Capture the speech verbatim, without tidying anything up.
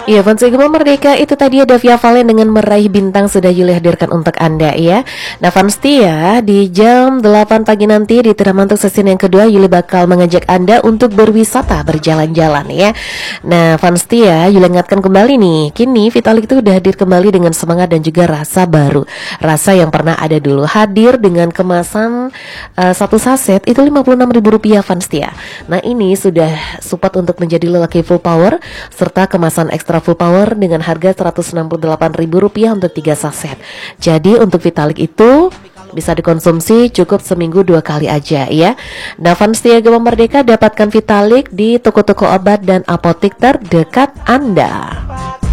Iya, fans Gema Merdeka itu tadi ada Via Valen dengan meraih bintang sudah Yuli hadirkan untuk Anda ya. Nah fans Tia, di jam delapan pagi nanti di Tirama untuk sesi yang kedua Yuli bakal mengajak Anda untuk berwisata, berjalan-jalan ya. Nah fans Tia, Yuli ingatkan kembali nih, kini Vitalik itu udah hadir kembali dengan semangat dan juga rasa baru. Rasa yang pernah ada dulu, hadir dengan kemasan uh, satu saset itu lima puluh enam ribu rupiah fans Tia. Nah ini sudah support untuk menjadi lelaki full power serta kemasan ekstra full power dengan harga seratus enam puluh delapan ribu rupiah untuk tiga saset. Jadi untuk Vitalik itu bisa dikonsumsi cukup seminggu dua kali aja ya. Nah fans Tia Gema Merdeka, dapatkan Vitalik di toko-toko obat dan apotek terdekat Anda.